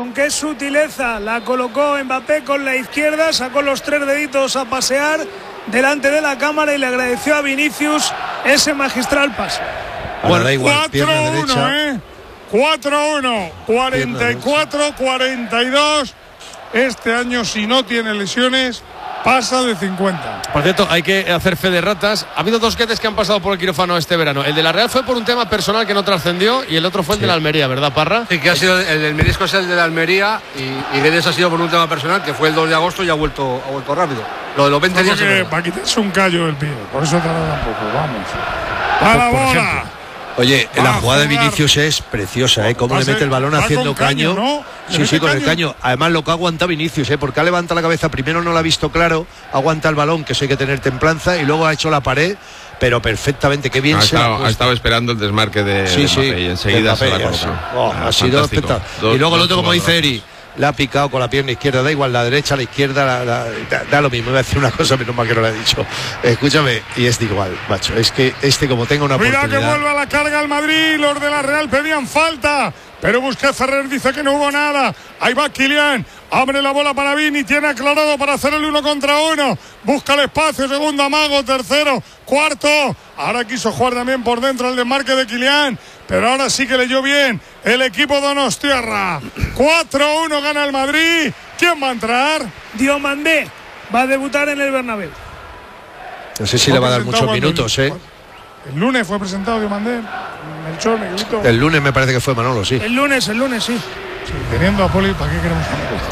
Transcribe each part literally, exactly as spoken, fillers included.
con qué sutileza la colocó Mbappé con la izquierda, sacó los tres deditos a pasear delante de la cámara y le agradeció a Vinicius ese magistral pase. Bueno, da igual, cuatro uno, ¿eh? cuatro uno, cuarenta y cuatro cuarenta y dos. Este año, si no tiene lesiones, pasa de cincuenta. Por cierto, hay que hacer fe de ratas. Ha habido dos guedes que han pasado por el quirófano este verano. El de la Real fue por un tema personal que no trascendió y el otro fue el sí. de la Almería, ¿verdad, Parra? Sí, que ha sido el del menisco, es el de la Almería y, y Guedes ha sido por un tema personal que fue el dos de agosto y ha vuelto, ha vuelto rápido. Lo de los veinte días. Que para quitarse un callo del pie, por eso tarda un poco. Vamos. A la bola. Oye, va la jugada de Vinicius es preciosa, ¿eh? Cómo le mete el balón haciendo caño. caño ¿no? Sí, sí, con caño. el caño. Además, lo que aguanta Vinicius, ¿eh? Porque ha levantado la cabeza. Primero no lo ha visto claro, aguanta el balón, que eso hay que tener templanza, y luego ha hecho la pared, pero perfectamente. Qué bien ha se estado, ha estado esperando el desmarque de, sí, de sí, Mbappé y enseguida se la coloca. Oh, ha sido espectacular. Y luego el otro, como dice Eri, la ha picado con la pierna izquierda, da igual, la derecha, la izquierda, la, la, da, da lo mismo. Iba a decir una cosa, menos mal que no la he dicho. Escúchame, y es igual, macho. Es que este, como tenga una Cuidado oportunidad. Que vuelve a la carga al Madrid. Los de la Real pedían falta, pero Busquets Ferrer dice que no hubo nada. Ahí va Kylian, abre la bola para Vini, tiene aclarado para hacer el uno contra uno. Busca el espacio, segundo amago, tercero, cuarto. Ahora quiso jugar también por dentro el desmarque de Kylian, pero ahora sí que leyó bien el equipo donostiarra. cuatro uno gana el Madrid. ¿Quién va a entrar? Diomandé va a debutar en el Bernabéu. No sé si le va a dar muchos minutos, el, ¿eh? El lunes fue presentado Diomandé. Melchor, Miguelito. El lunes me parece que fue Manolo, sí. El lunes, el lunes, sí. Sí, teniendo a Poli, ¿para qué queremos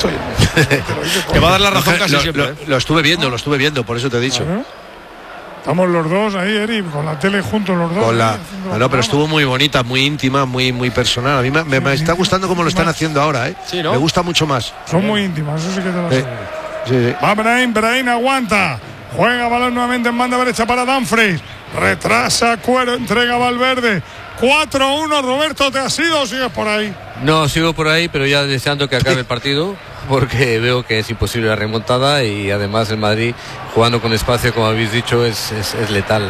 a Te va a dar la razón casi lo, siempre. Lo, ¿eh? lo estuve viendo, lo estuve viendo, por eso te he dicho. ¿Ah, no? Estamos los dos ahí, Eri, con la tele juntos los dos. Con la, ahí, no, no, pero estuvo muy bonita, muy íntima, muy muy personal. A mí me, me, me está gustando cómo lo están haciendo ahora, ¿eh? Sí, ¿no? Me gusta mucho más. Son muy íntimas, eso sí que te lo sé. Eh, sí, sí. Va Brahim, Brahim aguanta. Juega balón nuevamente en banda derecha para Dumfries. Retrasa Cuero, entrega Valverde. cuatro uno, Roberto, ¿te has ido o sigues por ahí? No, sigo por ahí, pero ya deseando que acabe el partido, porque veo que es imposible la remontada y además el Madrid jugando con espacio, como habéis dicho, es, es, es letal.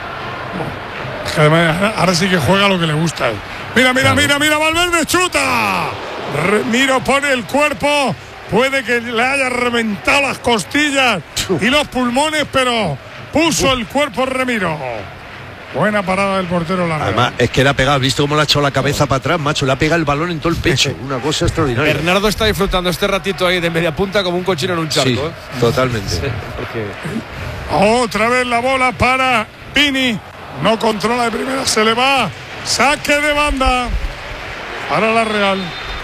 Es que además ahora sí que juega lo que le gusta. Mira, mira, claro. mira, mira, Valverde chuta. Remiro pone el cuerpo. Puede que le haya reventado las costillas y los pulmones, pero puso el cuerpo Remiro. Buena parada del portero Larrea. Además, es que le ha pegado, ¿visto cómo le ha echado la cabeza para atrás, macho? Le ha pegado el balón en todo el pecho. Una cosa extraordinaria. Bernardo está disfrutando este ratito ahí de media punta como un cochino en un charco. Sí, ¿eh? totalmente. Sí, porque... Otra vez la bola para Vini. No controla de primera, se le va. Saque de banda para la Real.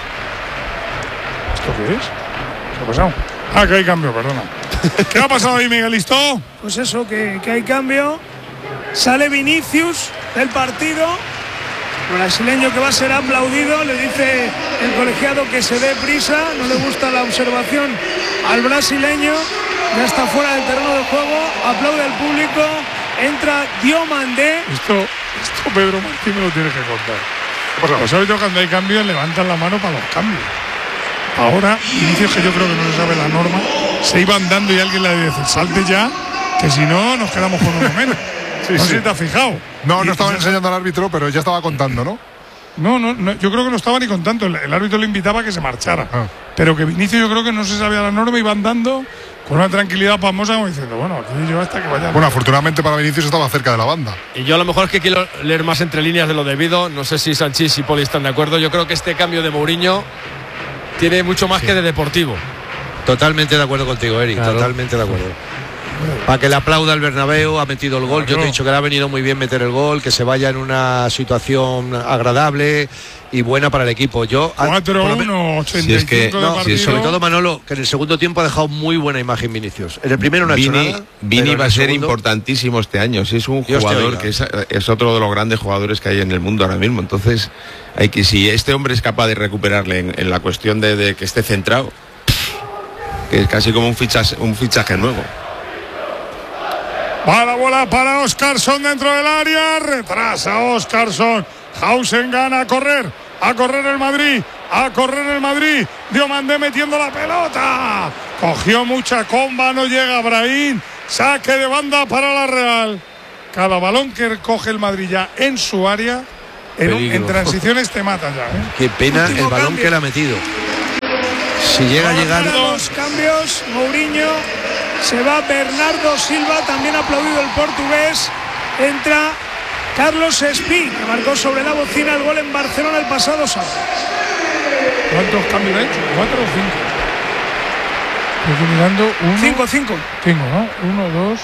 ¿Esto qué es? ¿Qué ha pasado? Ah, que hay cambio, perdona. ¿Qué ha pasado ahí, Miguelito? Pues eso, que, que hay cambio. Sale Vinicius del partido. El brasileño que va a ser aplaudido. Le dice el colegiado que se dé prisa. No le gusta la observación al brasileño. Ya está fuera del terreno de juego. Aplaude al público. Entra Diomandé. Esto, esto Pedro Martín me lo tiene que contar. Pues sabes, cuando hay cambios levantan la mano para los cambios. Ahora, Vinicius, que yo creo que no se sabe la norma, se iban dando y alguien le dice, salte ya, que si no nos quedamos con uno menos. Sí, no sé sí. si te has fijado. No, no estaban enseñando al árbitro, pero ya estaba contando, ¿no? No, no, no, yo creo que no estaba ni contando. El, el árbitro le invitaba a que se marchara. Ah. Pero que Vinicius yo creo que no se sabía la norma, iban dando con una tranquilidad pasmosa como diciendo, bueno, aquí yo hasta que vaya. Bueno, afortunadamente para Vinicius estaba cerca de la banda. Y yo a lo mejor es que quiero leer más entre líneas de lo debido. No sé si Sanchís y Poli están de acuerdo. Yo creo que este cambio de Mourinho tiene mucho más sí. que de deportivo. Totalmente de acuerdo contigo, Eric, claro. Totalmente de acuerdo. Para que le aplauda el Bernabéu, ha metido el gol. Claro. Yo te he dicho que le ha venido muy bien meter el gol, que se vaya en una situación agradable y buena para el equipo. Yo cuatro uno, ochenta y cinco si es que, no, si es sobre todo Manolo, que en el segundo tiempo ha dejado muy buena imagen Vinicius. En el primero no ha Vini, hecho nada. Vini va a ser segundo... importantísimo este año. Si es un Dios jugador que es, es otro de los grandes jugadores que hay en el mundo ahora mismo. Entonces, hay que si este hombre es capaz de recuperarle en, en la cuestión de, de que esté centrado, que es casi como un fichaje, un fichaje nuevo. Va la bola para Óscarson dentro del área. Retrasa Óscarson. Hausen gana a correr. A correr el Madrid. A correr el Madrid. Diomandé metiendo la pelota. Cogió mucha comba. No llega Brahim. Saque de banda para la Real. Cada balón que coge el Madrid ya en su área, en, en transiciones te mata ya. ¿eh? Qué pena último el balón cambio. Que le ha metido. Si llega a llegar. Los cambios, Mourinho, se va Bernardo Silva, también ha aplaudido el portugués. Entra Carlos Espí, que marcó sobre la bocina el gol en Barcelona el pasado sábado. ¿Cuántos cambios ha hecho? ¿Cuatro o cinco? Estoy mirando. Uno, cinco, cinco. Cinco, ¿no? Uno, dos,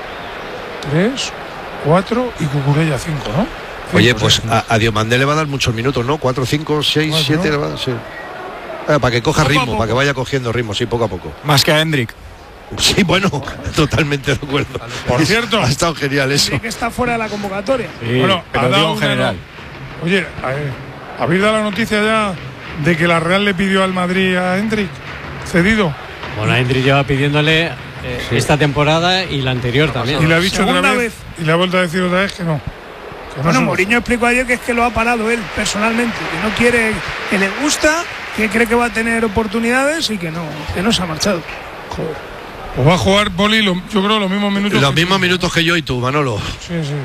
tres, cuatro y Cucurella cinco, ¿no? Cinco, Oye, pues seis. a, a Diomandé le va a dar muchos minutos, ¿no? Cuatro, cinco, seis, Cuatro. siete, le va a dar, sí. Ah, para que coja Poco a ritmo, poco. para que vaya cogiendo ritmo, sí, poco a poco. Más que a Hendrik. Sí, bueno, totalmente de acuerdo. Por cierto, Ha estado genial eso. Sí, que está fuera de la convocatoria. Sí, bueno, pero ha dado digo en una general. no- Oye, eh, ¿habéis dado la noticia ya de que la Real le pidió al Madrid a Hendrik cedido? Bueno, Hendrik lleva pidiéndole eh, esta temporada y la anterior también. Y le ha dicho Segunda otra vez, vez. y le ha vuelto a decir otra vez que no. Que no Bueno, se lo- Mourinho explicó ayer que es que lo ha parado él personalmente, que no quiere, que le gusta, que cree que va a tener oportunidades y que no, que no se ha marchado. Joder. Pues va a jugar Poli, lo- yo creo, los mismos minutos. Los que mismos tú. minutos que yo y tú, Manolo. Sí, sí, sí, sí.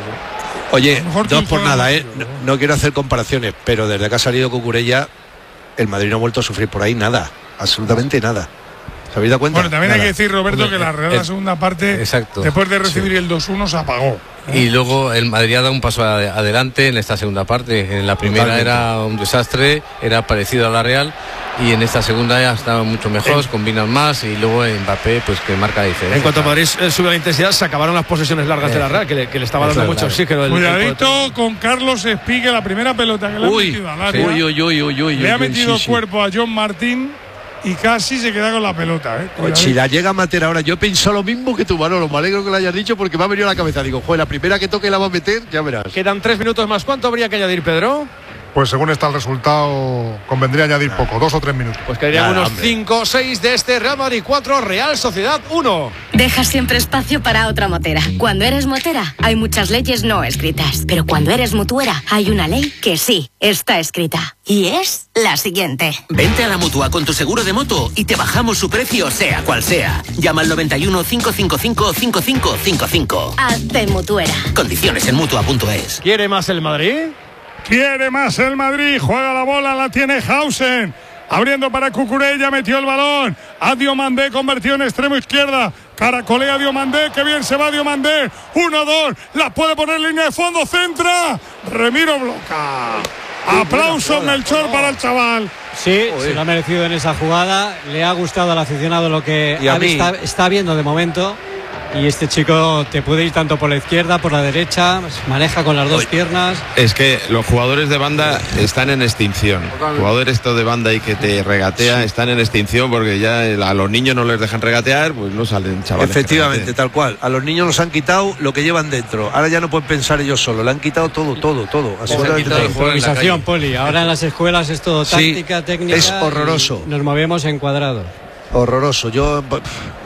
Oye, A lo mejor dos tú por juegas nada, más, ¿eh? pero- No, no quiero hacer comparaciones, pero desde que ha salido Cucurella, el Madrid no ha vuelto a sufrir por ahí nada. Absolutamente nada. ¿Se habéis dado cuenta? Bueno, también hay Nada. que decir, Roberto, Hombre, que la Real eh, la segunda parte, exacto. después de recibir el dos uno, se apagó. Y luego el Madrid ha dado un paso ade- adelante en esta segunda parte. En la primera Totalmente. era un desastre, era parecido a la Real, y en esta segunda ya estaban mucho mejor, combinan más, y luego Mbappé pues que marca la diferencia. En cuanto a Madrid eh, sube la intensidad, se acabaron las posesiones largas de la Real, que le, que le estaba Eso dando es mucho clave. oxígeno. el- el Cuidadito con Carlos Espí, que la primera pelota que le ha Uy, metido al área, uy, uy, uy, uy, uy, le ha uy, metido sí, sí. cuerpo a John Martín y casi se queda con la pelota. ¿eh? Pues si la llega a meter ahora, yo he pensado lo mismo que tú, Manolo. Me alegro que lo hayas dicho porque me ha venido a la cabeza. Digo, joder, la primera que toque la va a meter, ya verás. Quedan tres minutos más. ¿Cuánto habría que añadir, Pedro? Pues según está el resultado, convendría añadir poco, dos o tres minutos. Pues quedarían Nada, unos hombre. cinco o seis de este Real Madrid cuatro, Real Sociedad uno. Deja siempre espacio para otra motera. Cuando eres motera, hay muchas leyes no escritas. Pero cuando eres mutuera, hay una ley que sí está escrita. Y es la siguiente. Vente a la Mutua con tu seguro de moto y te bajamos su precio sea cual sea. Llama al noventa y uno, cinco cinco cinco, cinco cinco cinco cinco. Hazte mutuera. Condiciones en Mutua punto es. ¿Quiere más el Madrid? Quiere más el Madrid, juega la bola, la tiene Hausen. Abriendo para Cucurella, metió el balón. A Diomandé, convertido en extremo izquierda. Caracolea Diomandé, que bien se va Diomandé. uno dos, la puede poner en línea de fondo, centra. Remiro bloca. Aplausos, Melchor, para el chaval. Sí, se lo ha merecido en esa jugada. Le ha gustado al aficionado lo que Y a ha mí. vista- está viendo de momento. Y este chico te puede ir tanto por la izquierda, por la derecha, maneja con las dos piernas. Es que los jugadores de banda están en extinción. Jugadores estos de banda y que te regatea están en extinción porque ya a los niños no les dejan regatear, pues no salen chavales. que Efectivamente, regateen. tal cual. A los niños los han quitado lo que llevan dentro. Ahora ya no pueden pensar ellos solos. Le han quitado todo, todo, todo. Absolutamente quitado todo. el juego en la Improvisación, calle. Poli. Ahora en las escuelas es todo Sí, táctica, técnica. es horroroso. y Nos movemos en cuadrados. Horroroso. Yo pff,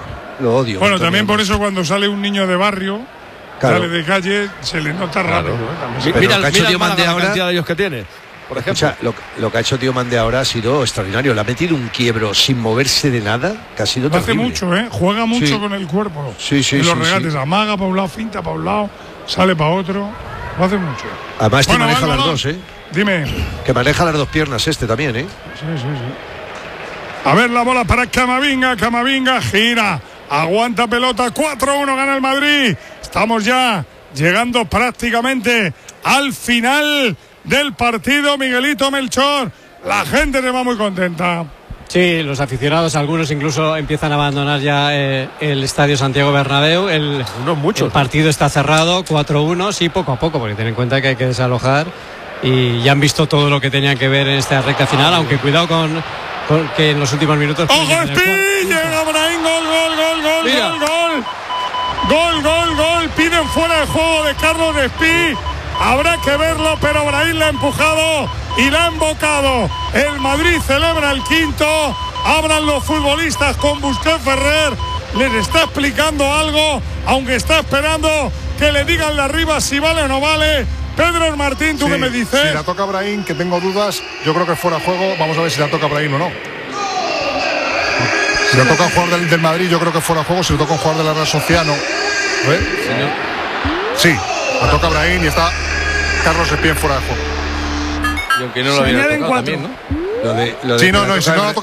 lo odio. Bueno, Antonio. también por eso cuando sale un niño de barrio, Claro. sale de calle, se le nota rápido. ¿eh? También se- Pero mira lo que ha hecho mira el Diomandé Málaga, la ahora- cantidad de ellos que tiene. Por ejemplo. Escucha, lo, lo que ha hecho Tío Mande ahora ha sido extraordinario. Le ha metido un quiebro sin moverse de nada, que ha sido Lo hace terrible. mucho, ¿eh? Juega mucho Sí. con el cuerpo. Sí, sí, En los sí, regates, sí. amaga para un lado, finta para un lado, sale para otro. Lo hace mucho. Además, este Bueno, maneja va el las balón. dos, ¿eh? Dime. Que maneja las dos piernas este también, ¿eh? Sí, sí, sí. A ver la bola para Camavinga. Camavinga gira. Aguanta pelota. cuatro uno gana el Madrid. Estamos ya llegando prácticamente al final del partido. Miguelito Melchor. La gente se va muy contenta. Sí, los aficionados, algunos incluso empiezan a abandonar ya eh, el Estadio Santiago Bernabéu. El, Unos muchos. el partido está cerrado, cuatro uno, sí, poco a poco, porque ten en cuenta que hay que desalojar y ya han visto todo lo que tenían que ver en esta recta final, aunque cuidado con, con que en los últimos minutos... ¡Ojo, en el Espí! cuarto- Llega Brahim, gol, gol, gol, gol, Mira. gol, gol. Gol, gol, gol. Piden fuera de juego de Carlos Espí. Habrá que verlo, pero Brahim le ha empujado y le ha embocado. El Madrid celebra el quinto. Abran los futbolistas con Busquets Ferrer. Les está explicando algo, aunque está esperando que le digan de arriba si vale o no vale. Pedro Martín, ¿tú Sí, qué me dices? Si la toca a Brahim, que tengo dudas, yo creo que fuera juego. Vamos a ver si la toca a Brahim o no. Si la toca a un jugador del, del Madrid, yo creo que fuera juego. Si le toca a un jugador de la Real Sociedad, no. A ver. Sí, la toca a Brahim y está Carlos Espí en fuera de juego. Y aunque no lo Se hubiera añaden tocado cuatro. también, ¿no? Lo de, lo de Sí, que no, la no, y si toca no el- la toca